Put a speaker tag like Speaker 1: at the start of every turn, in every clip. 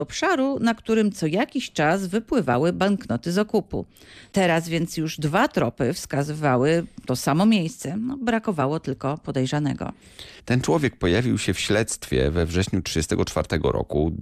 Speaker 1: obszaru, na którym co jakiś czas wypływały banknoty z okupu. Teraz więc już 2 tropy wskazywały to samo miejsce. Brakowało tylko podejrzanego.
Speaker 2: Ten człowiek pojawił się w śledztwie we wrześniu 1934 roku,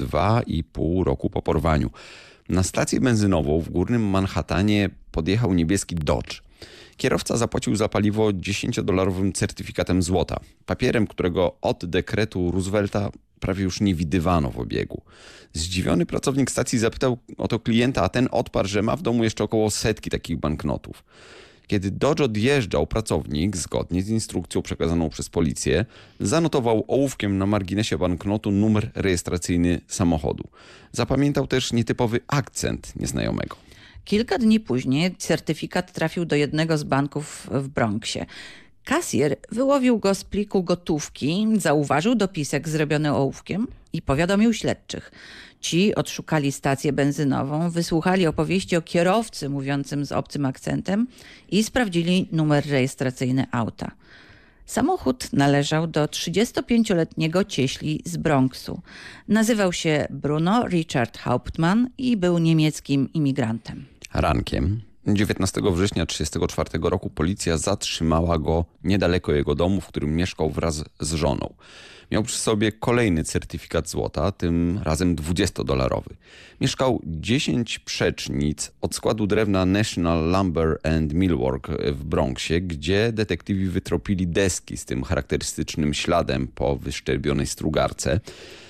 Speaker 2: 2,5 roku po porwaniu. Na stację benzynową w górnym Manhattanie podjechał niebieski Dodge. Kierowca zapłacił za paliwo 10-dolarowym certyfikatem złota, papierem, którego od dekretu Roosevelta prawie już nie widywano w obiegu. Zdziwiony pracownik stacji zapytał o to klienta, a ten odparł, że ma w domu jeszcze około 100 takich banknotów. Kiedy Dodge odjeżdżał, pracownik, zgodnie z instrukcją przekazaną przez policję, zanotował ołówkiem na marginesie banknotu numer rejestracyjny samochodu. Zapamiętał też nietypowy akcent nieznajomego.
Speaker 1: Kilka dni później certyfikat trafił do jednego z banków w Bronxie. Kasjer wyłowił go z pliku gotówki, zauważył dopisek zrobiony ołówkiem i powiadomił śledczych. Ci odszukali stację benzynową, wysłuchali opowieści o kierowcy mówiącym z obcym akcentem i sprawdzili numer rejestracyjny auta. Samochód należał do 35-letniego cieśli z Bronxu. Nazywał się Bruno Richard Hauptmann i był niemieckim imigrantem.
Speaker 2: Rankiem 19 września 1934 roku policja zatrzymała go niedaleko jego domu, w którym mieszkał wraz z żoną. Miał przy sobie kolejny certyfikat złota, tym razem 20-dolarowy. Mieszkał 10 przecznic od składu drewna National Lumber and Millwork w Bronxie, gdzie detektywi wytropili deski z tym charakterystycznym śladem po wyszczerbionej strugarce.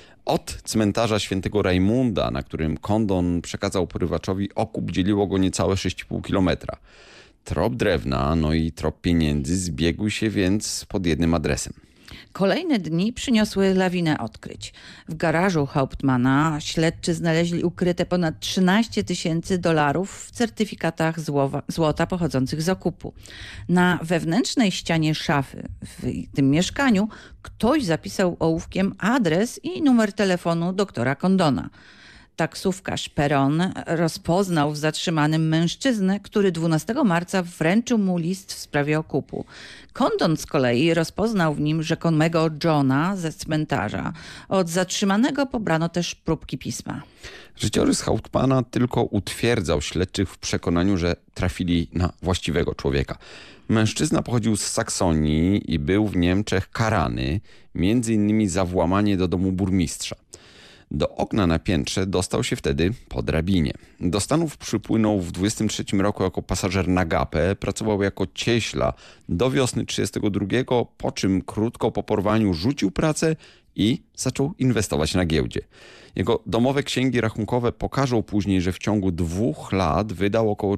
Speaker 2: Od cmentarza Świętego Rajmunda, na którym Condon przekazał porywaczowi okup, dzieliło go niecałe 6,5 kilometra. Trop drewna, i trop pieniędzy zbiegły się więc pod jednym adresem.
Speaker 1: Kolejne dni przyniosły lawinę odkryć. W garażu Hauptmana śledczy znaleźli ukryte ponad 13 000 dolarów w certyfikatach złota pochodzących z okupu. Na wewnętrznej ścianie szafy w tym mieszkaniu ktoś zapisał ołówkiem adres i numer telefonu doktora Condona. Taksówkarz Peron rozpoznał w zatrzymanym mężczyznę, który 12 marca wręczył mu list w sprawie okupu. Condon z kolei rozpoznał w nim rzekomego Johna ze cmentarza. Od zatrzymanego pobrano też próbki pisma.
Speaker 2: Życiorys Hauptmana tylko utwierdzał śledczych w przekonaniu, że trafili na właściwego człowieka. Mężczyzna pochodził z Saksonii i był w Niemczech karany, m.in. za włamanie do domu burmistrza. Do okna na piętrze dostał się wtedy po drabinie. Do Stanów przypłynął w 23 roku jako pasażer na gapę, pracował jako cieśla do wiosny 32, po czym krótko po porwaniu rzucił pracę i zaczął inwestować na giełdzie. Jego domowe księgi rachunkowe pokażą później, że w ciągu 2 lat wydał około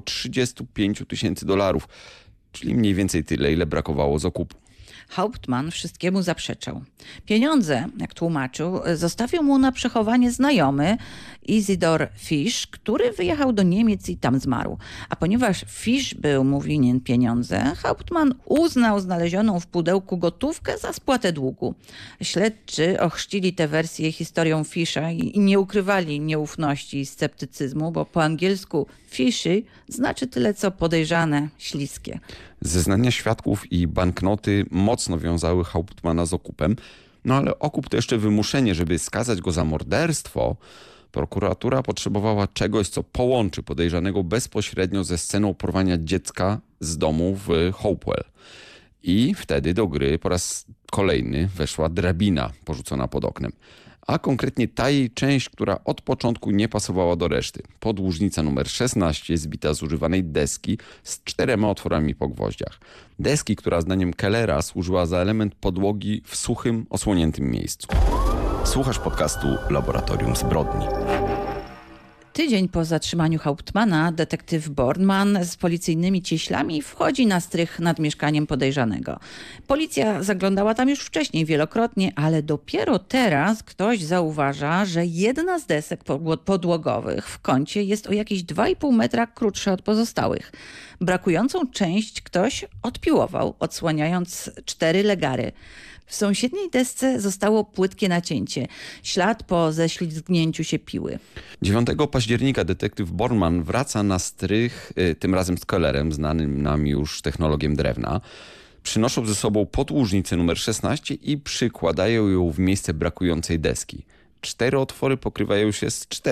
Speaker 2: 35 000 dolarów, czyli mniej więcej tyle, ile brakowało z okupu.
Speaker 1: Hauptmann wszystkiemu zaprzeczał. Pieniądze, jak tłumaczył, zostawił mu na przechowanie znajomy Isidor Fisch, który wyjechał do Niemiec i tam zmarł. A ponieważ Fisch był mu winien pieniądze, Hauptmann uznał znalezioną w pudełku gotówkę za spłatę długu. Śledczy ochrzcili tę wersję historią Fischa i nie ukrywali nieufności i sceptycyzmu, bo po angielsku fishy znaczy tyle co podejrzane, śliskie.
Speaker 2: Zeznania świadków i banknoty mocno wiązały Hauptmana z okupem, ale okup to jeszcze wymuszenie, żeby skazać go za morderstwo. Prokuratura potrzebowała czegoś, co połączy podejrzanego bezpośrednio ze sceną porwania dziecka z domu w Hopewell. I wtedy do gry po raz kolejny weszła drabina porzucona pod oknem. A konkretnie ta jej część, która od początku nie pasowała do reszty. Podłużnica numer 16 zbita z używanej deski z 4 otworami po gwoździach. Deski, która zdaniem Kellera służyła za element podłogi w suchym, osłoniętym miejscu. Słuchasz podcastu Laboratorium Zbrodni.
Speaker 1: Tydzień po zatrzymaniu Hauptmana detektyw Bornman z policyjnymi cieślami wchodzi na strych nad mieszkaniem podejrzanego. Policja zaglądała tam już wcześniej wielokrotnie, ale dopiero teraz ktoś zauważa, że jedna z desek podłogowych w kącie jest o jakieś 2,5 metra krótsza od pozostałych. Brakującą część ktoś odpiłował, odsłaniając 4 legary. W sąsiedniej desce zostało płytkie nacięcie. Ślad po ześlizgnięciu się piły.
Speaker 2: 9 października detektyw Bornman wraca na strych, tym razem z Kellerem, znanym nam już technologiem drewna. Przynoszą ze sobą podłużnicę numer 16 i przykładają ją w miejsce brakującej deski. 4 otwory pokrywają się z 4